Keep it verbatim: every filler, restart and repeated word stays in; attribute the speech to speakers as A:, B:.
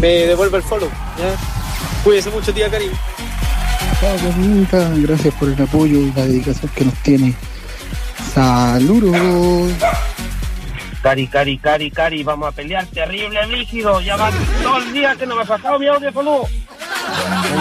A: me devuelva el follow, ¿ya? Cuídese mucho, tía Cari.
B: Chao, Carlita, gracias por el apoyo y la dedicación que nos tiene. Saludos.
C: Cari, Cari, Cari, Cari, vamos a pelear terrible, líquido. Ya va todo el día que no me ha pasado mi audio, follow.